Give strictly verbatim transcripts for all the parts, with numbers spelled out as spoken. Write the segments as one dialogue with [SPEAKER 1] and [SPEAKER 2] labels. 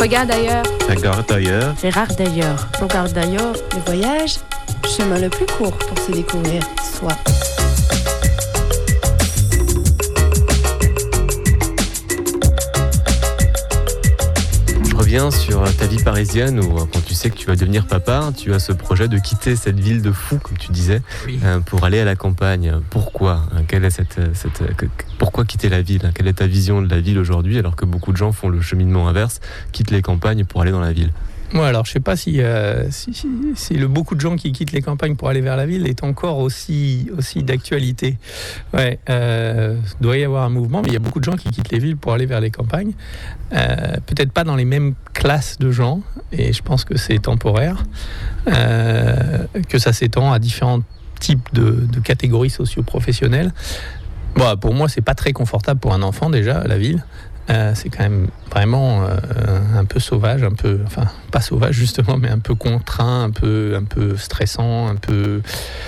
[SPEAKER 1] Regarde ailleurs.
[SPEAKER 2] Regarde ailleurs.
[SPEAKER 3] Regarde ailleurs.
[SPEAKER 1] Regarde ailleurs.
[SPEAKER 4] Le voyage, chemin le plus court pour se découvrir soi.
[SPEAKER 2] Je reviens sur ta vie parisienne où quand tu sais que tu vas devenir papa, tu as ce projet de quitter cette ville de fou, comme tu disais,
[SPEAKER 5] Oui.
[SPEAKER 2] pour aller à la campagne. Pourquoi ? Quelle est cette, cette, pourquoi quitter la ville ? Quelle est ta vision de la ville aujourd'hui alors que beaucoup de gens font le cheminement inverse, quittent les campagnes pour aller dans la ville ?
[SPEAKER 5] Moi, alors, je sais pas si, euh, si, si, si le beaucoup de gens qui quittent les campagnes pour aller vers la ville est encore aussi, aussi d'actualité. Ouais, euh, il doit y avoir un mouvement, mais il y a beaucoup de gens qui quittent les villes pour aller vers les campagnes. Euh, peut-être pas dans les mêmes classes de gens, et je pense que c'est temporaire, euh, que ça s'étend à différents types de, de catégories socio-professionnelles. Bon, pour moi, c'est pas très confortable pour un enfant déjà, la ville. Euh, c'est quand même vraiment euh, un peu sauvage, un peu, enfin pas sauvage justement, mais un peu contraint, un peu, un peu stressant, un peu,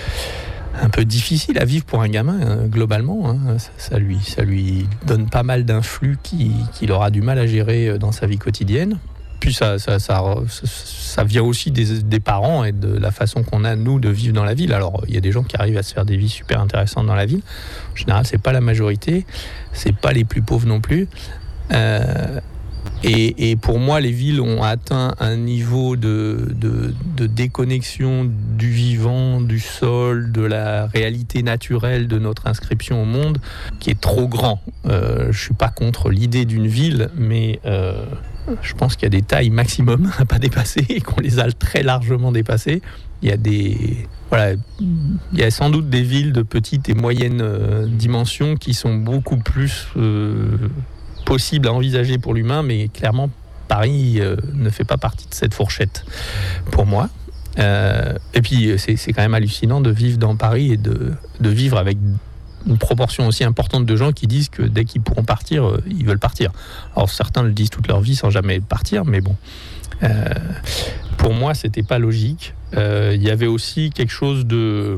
[SPEAKER 5] un peu difficile à vivre pour un gamin hein, globalement. Hein. Ça, ça lui, ça lui donne pas mal d'influx qui, qu'il aura du mal à gérer dans sa vie quotidienne. Puis ça, ça, ça, ça vient aussi des, des parents et de la façon qu'on a nous de vivre dans la ville. Alors il y a des gens qui arrivent à se faire des vies super intéressantes dans la ville. En général, c'est pas la majorité, c'est pas les plus pauvres non plus. Euh, et, et pour moi, les villes ont atteint un niveau de, de, de déconnexion du vivant, du sol, de la réalité naturelle de notre inscription au monde qui est trop grand. Euh, je suis pas contre l'idée d'une ville, mais euh, je pense qu'il y a des tailles maximum à pas dépasser et qu'on les a très largement dépassées. Il y a des voilà, il y a sans doute des villes de petite et moyenne euh, dimension qui sont beaucoup plus euh, possible à envisager pour l'humain, mais clairement Paris euh, ne fait pas partie de cette fourchette pour moi. Euh, et puis c'est, c'est quand même hallucinant de vivre dans Paris et de, de vivre avec une proportion aussi importante de gens qui disent que dès qu'ils pourront partir, euh, ils veulent partir. Alors certains le disent toute leur vie sans jamais partir, mais bon. Euh, pour moi, c'était pas logique. Euh, il y avait aussi quelque chose de...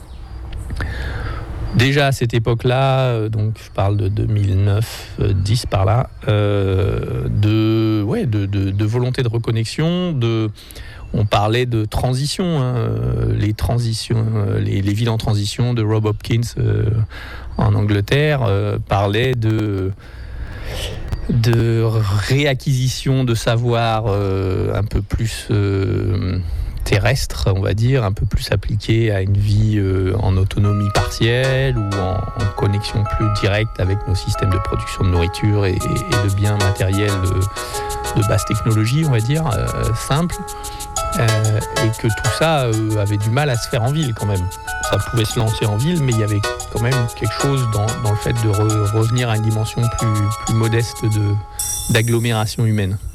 [SPEAKER 5] Déjà à cette époque-là, donc je parle de deux mille neuf, dix par là, euh, de, ouais, de, de, de volonté de reconnexion, de, on parlait de transition, hein, les transitions, les, les villes en transition de Rob Hopkins euh, en Angleterre euh, parlaient de de réacquisition de savoir euh, un peu plus euh, terrestre, on va dire, un peu plus appliqué à une vie euh, en autonomie partielle ou en, en connexion plus directe avec nos systèmes de production de nourriture et, et, et de biens matériels de, de basse technologie, on va dire, euh, simple, euh, et que tout ça euh, avait du mal à se faire en ville quand même. Ça pouvait se lancer en ville, mais il y avait quand même quelque chose dans, dans le fait de re, revenir à une dimension plus, plus modeste de, d'agglomération humaine.